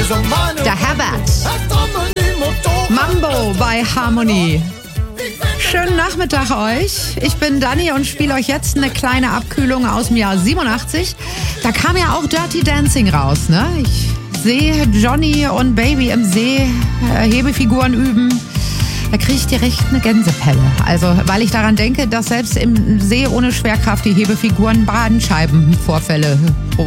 Der Herbert. Mambo bei Harmony. Schönen Nachmittag euch. Ich bin Dani und spiele euch jetzt eine kleine Abkühlung aus dem Jahr 87. Da kam ja auch Dirty Dancing raus, ne? Ich sehe Johnny und Baby im See Hebefiguren üben. Da kriege ich direkt eine Gänsepelle. Also, weil ich daran denke, dass selbst im See ohne Schwerkraft die Hebefiguren Bandscheibenvorfälle